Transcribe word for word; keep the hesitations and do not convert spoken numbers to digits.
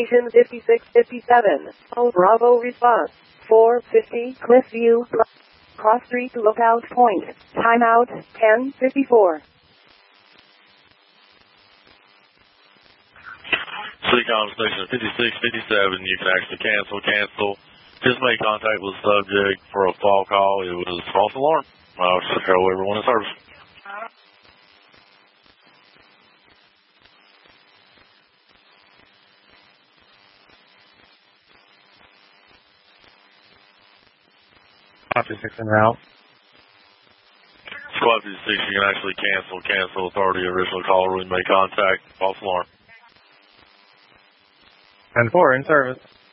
Station fifty-six fifty-seven. Oh, Bravo response. four fifty, Cliffview, Cross Street Lookout Point. Timeout, ten fifty-four. City-Com Station fifty-six fifty-seven, you can actually cancel, cancel. Just make contact with the subject for a fall call. It was false alarm. I'll tell everyone in service. Squad fifty-six en route. Squad fifty-six, you can actually cancel, cancel. Authority original caller, we make contact, false alarm. ten four in service.